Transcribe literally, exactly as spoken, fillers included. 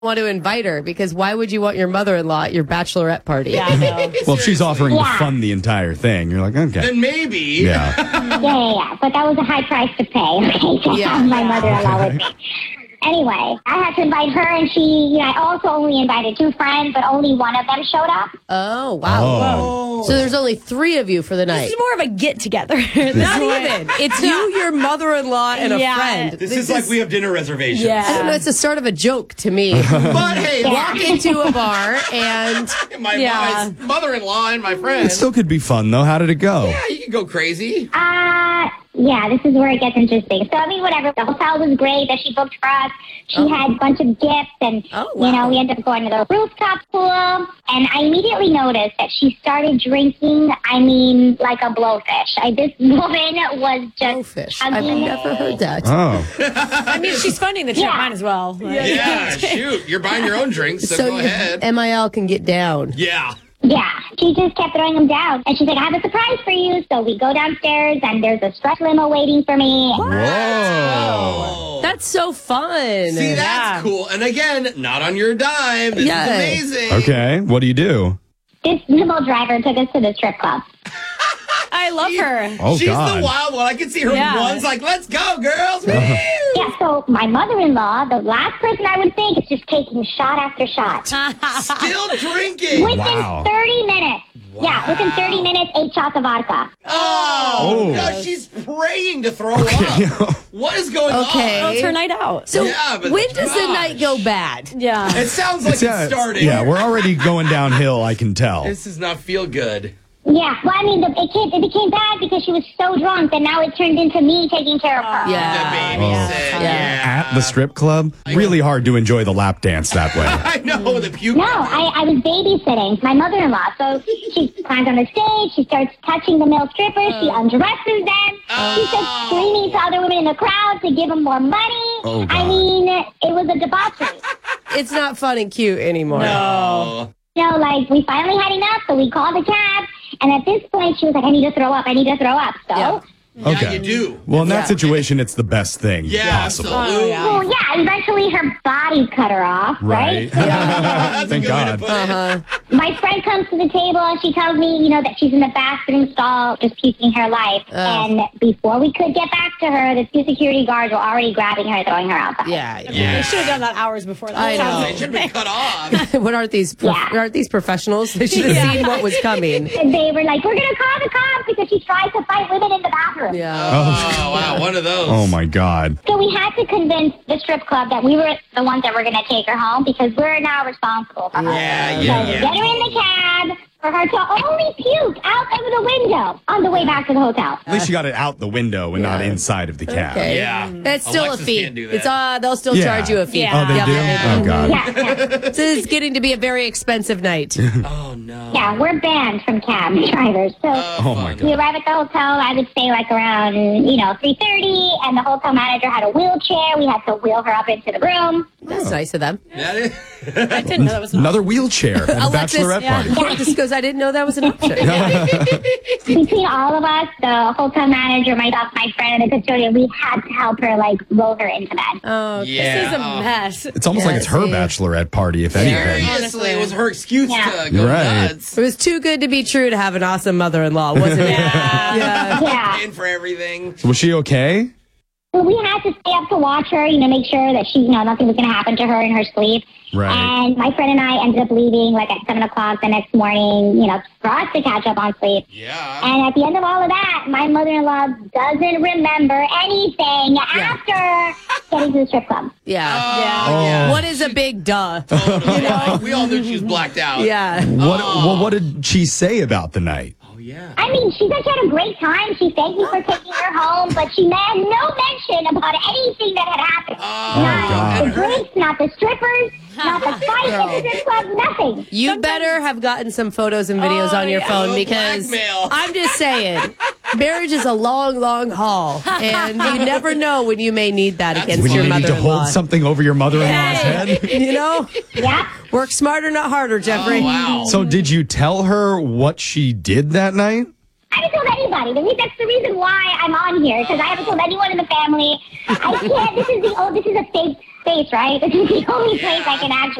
want to invite her because why would you want your mother-in-law at your bachorette party? Yeah, I know. Well, if she's offering Yeah. to fund the entire thing, you're like, okay. Then maybe. Yeah. Yeah, yeah, yeah. But that was a high price to pay, okay, to Yeah. have my mother-in-law with me. Anyway, I had to invite her, and she, you know, I also only invited two friends, but only one of them showed up. Oh, wow. Oh. So there's only three of you for the This night. is more of a get together. Not even. It's you, your mother-in-law, and a Yeah. friend. This, is like we have dinner reservations. Yeah. I don't know. It's the start of a joke to me. But hey, Walk into a bar and my, Yeah. my mother-in-law and my friend. It still could be fun, though. How did it go? Yeah, you can go crazy. Uh, yeah, this is where it gets interesting. So, I mean, whatever. The hotel was great that she booked for us. She had a bunch of gifts, and, Oh, you wow. know, we ended up going to the rooftop pool. And I immediately noticed that she started drinking, I mean, like a blowfish. I, this woman was just fish. I've chugging. never heard that. Oh. I mean, she's funding the trip. Yeah. Might as well. Like- Yeah, shoot. You're buying your own drinks, so, go you- ahead. M I L can get down. Yeah. Yeah, she just kept throwing them down. And she's like, I have a surprise for you. So we go downstairs, and there's a stretch limo waiting for me. Whoa. That's so fun. See, that's Yeah. cool. And again, not on your dime. This Yeah. is amazing. Okay. What do you do? This limo driver took us to the strip club. I love her. Oh, She's God. the wild one. I can see her Yeah. once like, let's go, girls. Woo! Yeah, so my mother-in-law, the last person I would think, is just taking shot after shot. Still drinking. Within Wow. thirty minutes. Yeah, within thirty minutes, eight shots of vodka. Oh, Oh. no, she's praying to throw up. What is going Okay. on? It's her night out. So Yeah, but when does the gosh. night go bad? Yeah. It sounds like it's, Yeah, starting. yeah, we're already going downhill, I can tell. This does not feel good. Yeah, well, I mean, the, it, came, it became bad because she was so drunk that now it turned into me taking care of her. The Yeah. babysit. Yeah. Yeah. At the strip club, really hard to enjoy the lap dance that way. I know, the puke. No, I, I was babysitting my mother-in-law. So she climbs on the stage, she starts touching the male strippers, she undresses them, she starts screaming to other women in the crowd to give them more money. Oh, I God. mean, it was a debauchery. It's not fun and cute anymore. Oh. You know, like, we finally had enough, so we called a cab. And at this point, she was like, I need to throw up. I need to throw up. So, Yeah. Yeah, Okay. you do. Well, in that Yeah. situation, it's the best thing Yeah, possible. absolutely. yeah. well, yeah, eventually her body cut her off, right? Right. That's Thank a good way to God. put it. Uh-huh. My friend comes to the table and she tells me, you know, that she's in the bathroom stall just puking her life. Oh. And before we could get back to her, the two security guards were already grabbing her, throwing her outside. Yeah. They should have done that hours before that. I know. They should have been cut off. What aren't these? Prof- Yeah. Aren't these professionals? They should have Yeah. seen what was coming. And they were like, we're going to call the cops because she tried to fight women in the bathroom. Yeah. Oh, wow. One of those. Oh, my God. So we had to convince the strip club that we were the ones that were going to take her home because we're now responsible for her. Yeah, So yeah, we yeah. get her in the cab for her to only puke out of the window on the way back to the hotel. At least you got it out the window and not inside of the cab. Okay. Yeah. That's still Alexis a fee. can't do that. It's uh, they'll still Yeah. charge you a fee. Yeah. Oh, they Yep. do? Yeah. Oh, God. Yeah, yeah. This is getting to be a very expensive night. Oh, no. Yeah, we're banned from cab drivers. So Oh, my we God. arrive at the hotel, I would say like around, you know, three thirty, and the hotel manager had a wheelchair. We had to wheel her up into the room. That's nice of them. That is- I didn't know that was an Another wheelchair at a Alexis, bachelorette yeah. party. Alexis goes, I didn't know that was an option. Between all of us, the hotel manager, myself, my friend, and the custodian, we had to help her, like, roll her into bed. Oh, yeah. This is a mess. It's almost like it's her Yeah, see. bachelorette party, if anything. Seriously, it was her excuse Yeah. to go Right. nuts. it was too good to be true to have an awesome mother-in-law, wasn't it? Yeah. Yeah. Yeah. Paying for everything. Was she okay? So we had to stay up to watch her, you know, make sure that she, you know, nothing was going to happen to her in her sleep. Right. And my friend and I ended up leaving, like, at seven o'clock the next morning, you know, for us to catch up on sleep. Yeah. And at the end of all of that, my mother-in-law doesn't remember anything after getting to the strip club. Yeah. Oh, Yeah. Oh. What is a big duh? Totally. Like, we all knew she was blacked out. Yeah. What, well, what did she say about the night? Oh, yeah. I mean, she said she had a great time. She thanked me for taking her home, but she made no mention about anything that had happened. Oh, not God. the drinks, not the strippers, not the fight at the strip club, nothing. You better have gotten some photos and videos Oh, on your yeah. phone Oh, because blackmail. I'm just saying, marriage is a long, long haul, and you never know when you may need that against When your you need to mother-in-law. hold something over your mother-in-law's Yeah. head? You know, Yeah. work smarter, not harder, Jeffrey. Oh, wow. So did you tell her what she did that night? I haven't told anybody. The re- That's the reason why I'm on here, because I haven't told anyone in the family. I can't. This is the oh, this is a fake. space, right? This is the only place I can actually